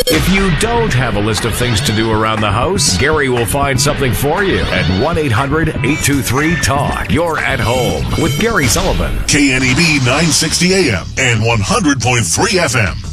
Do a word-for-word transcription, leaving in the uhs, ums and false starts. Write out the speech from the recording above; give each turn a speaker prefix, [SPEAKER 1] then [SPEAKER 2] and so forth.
[SPEAKER 1] If you don't have a list of things to do around the house, Gary will find something for you at one eight hundred eight two three talk. You're at home with Gary Sullivan.
[SPEAKER 2] K N E B nine sixty A M and one hundred point three F M.